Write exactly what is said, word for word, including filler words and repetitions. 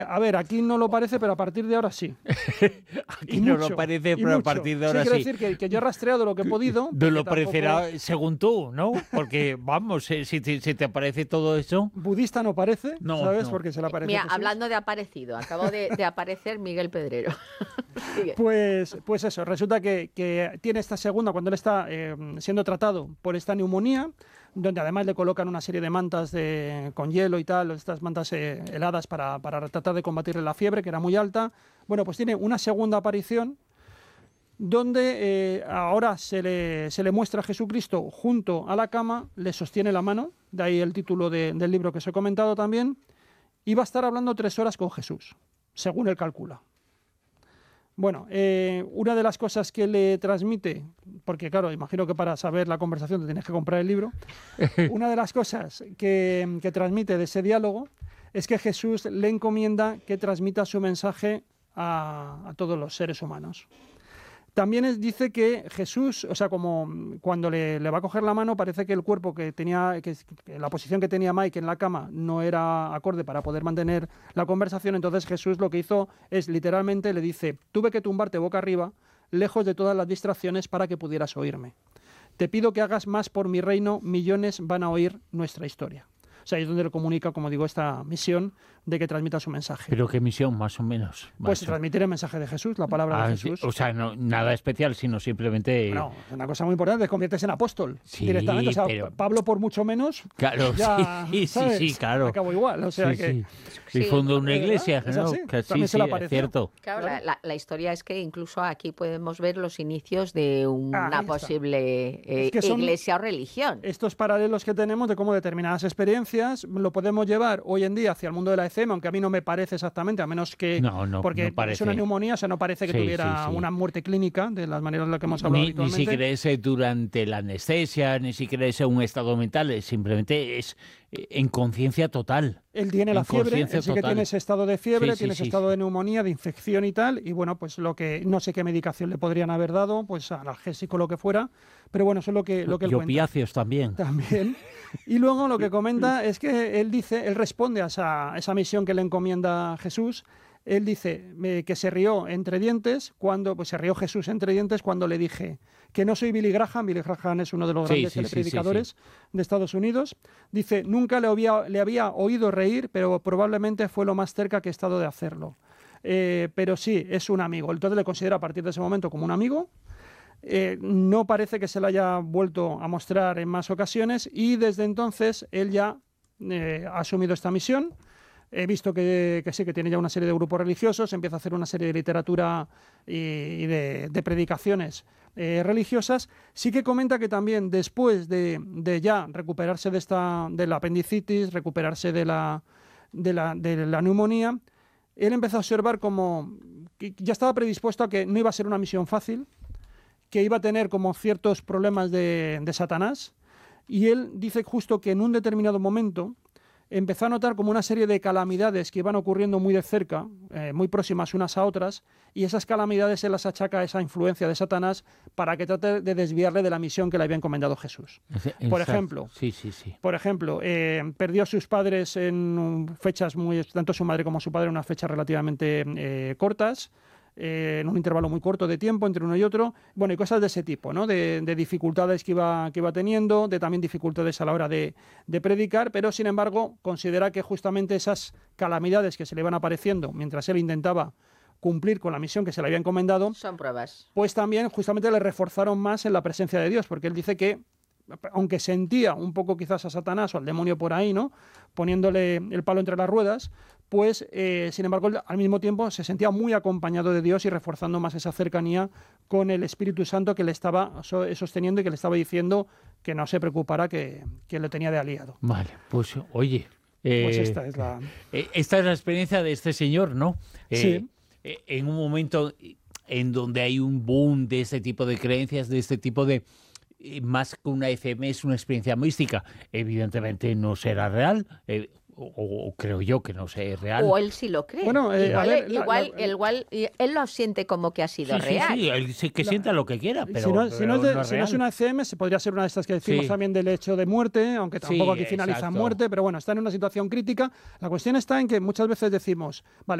A ver, aquí no lo parece, pero a partir de ahora sí. Aquí no lo parece, pero a partir de ahora sí. sí. Quiero decir que, que yo he rastreado lo que he podido. No lo tampoco... parecerá según tú, ¿no? Porque, vamos, si, si, si te aparece todo eso... Budista no parece, no, ¿sabes? No. Porque se le aparece Mira, Jesús. Hablando de aparecido, acabó de, de aparecer Miguel Pedrero. pues, pues eso, resulta que, que tiene esta segunda, cuando él está eh, siendo tratado por esta neumonía, donde además le colocan una serie de mantas de, con hielo y tal, estas mantas eh, heladas para, para tratar de combatirle la fiebre, que era muy alta. Bueno, pues tiene una segunda aparición donde eh, ahora se le, se le muestra a Jesucristo junto a la cama, le sostiene la mano, de ahí el título de, del libro que os he comentado también, y va a estar hablando tres horas con Jesús, según él calcula. Bueno, eh, una de las cosas que le transmite, porque claro, imagino que para saber la conversación te tienes que comprar el libro, una de las cosas que, que transmite de ese diálogo es que Jesús le encomienda que transmita su mensaje a, a todos los seres humanos. También es, dice que Jesús, o sea, como cuando le, le va a coger la mano, parece que el cuerpo que tenía, que, que la posición que tenía Mike en la cama no era acorde para poder mantener la conversación. Entonces Jesús lo que hizo es, literalmente, le dice: tuve que tumbarte boca arriba, lejos de todas las distracciones, para que pudieras oírme. Te pido que hagas más por mi reino, millones van a oír nuestra historia. O sea, es donde le comunica, como digo, esta misión de que transmita su mensaje. ¿Pero qué misión, más o menos? Pues transmitir el mensaje de Jesús, la palabra ah, de Jesús. O sea, no, nada especial, sino simplemente... No, una cosa muy importante, te conviertes en apóstol sí, directamente. O sea, pero... Pablo, por mucho menos, claro, ya, sí, ¿sabes? sí, sí, claro. Acabó igual, o sea sí, que... Sí. Sí, fundó una iglesia, es ¿no? así, Que también sí, se le sí, es apareció. cierto. Claro, claro. La, la historia es que incluso aquí podemos ver los inicios de una ah, posible eh, es que son iglesia o religión. Estos paralelos que tenemos de cómo determinadas experiencias lo podemos llevar hoy en día hacia el mundo de la E C M, aunque a mí no me parece exactamente, a menos que... No, no, porque no parece. Es una neumonía, o sea, no parece que sí, tuviera sí, sí. una muerte clínica, de las maneras en las que hemos hablado ni, habitualmente. Ni siquiera es durante la anestesia, ni siquiera es un estado mental, simplemente es en conciencia total. Él tiene la fiebre, él sí que total. tiene ese estado de fiebre, sí, tiene sí, ese estado sí. de neumonía, de infección y tal, y bueno, pues lo que, no sé qué medicación le podrían haber dado, pues analgésico, lo que fuera, pero bueno, eso es lo que, lo que él y cuenta. opiáceos también. También. Y luego lo que comenta es que él dice, él responde a esa, a esa misión que le encomienda Jesús. Él dice eh, que se rió entre dientes cuando, pues se rió Jesús entre dientes cuando le dije que no soy Billy Graham. Billy Graham es uno de los sí, grandes sí, telepredicadores sí, sí, sí. de Estados Unidos. Dice, nunca le había, le había oído reír, pero probablemente fue lo más cerca que he estado de hacerlo. Eh, pero sí, es un amigo. Entonces le considero a partir de ese momento como un amigo. Eh, no parece que se le haya vuelto a mostrar en más ocasiones y desde entonces él ya eh, ha asumido esta misión. He visto que, que sí, que tiene ya una serie de grupos religiosos, empieza a hacer una serie de literatura y, y de, de predicaciones eh, religiosas. Sí que comenta que también después de, de ya recuperarse de, esta, de la apendicitis, recuperarse de la, de, la, de la neumonía, él empezó a observar como que ya estaba predispuesto a que no iba a ser una misión fácil, que iba a tener como ciertos problemas de, de Satanás, y él dice justo que en un determinado momento empezó a notar como una serie de calamidades que iban ocurriendo muy de cerca, eh, muy próximas unas a otras, y esas calamidades se las achaca a esa influencia de Satanás para que trate de desviarle de la misión que le había encomendado Jesús. Exacto. Por ejemplo, sí, sí, sí. por ejemplo eh, perdió a sus padres en fechas muy, tanto su madre como su padre, en unas fechas relativamente eh, cortas, Eh, en un intervalo muy corto de tiempo entre uno y otro, bueno, y cosas de ese tipo, ¿no? De, de dificultades que iba, que iba teniendo, de también dificultades a la hora de, de predicar, pero sin embargo considera que justamente esas calamidades que se le iban apareciendo mientras él intentaba cumplir con la misión que se le había encomendado, son pruebas. Pues también justamente le reforzaron más en la presencia de Dios, porque él dice que aunque sentía un poco quizás a Satanás o al demonio por ahí, ¿no?, poniéndole el palo entre las ruedas, pues eh, sin embargo al mismo tiempo se sentía muy acompañado de Dios y reforzando más esa cercanía con el Espíritu Santo que le estaba sosteniendo y que le estaba diciendo que no se preocupara, que, que lo tenía de aliado. Vale, pues oye... Eh, pues esta es la... Esta es la experiencia de este señor, ¿no? Eh, sí. Eh, en un momento en donde hay un boom de este tipo de creencias, de este tipo de... más que una E C M, es una experiencia mística. Evidentemente no será real. Eh, o, o creo yo que no sé, es real. O él sí lo cree. Bueno, eh, igual, a ver, la- igual, la- igual él lo siente como que ha sido Sí, sí, real. sí, él sí que sienta lo que quiera, pero, si no, si no es, pero de- no es si no es real. una E C M, se podría ser una de estas que decimos Sí. también del hecho de muerte, aunque tampoco Sí, aquí finaliza en exacto. muerte, pero bueno, está en una situación crítica. La cuestión está en que muchas veces decimos, vale,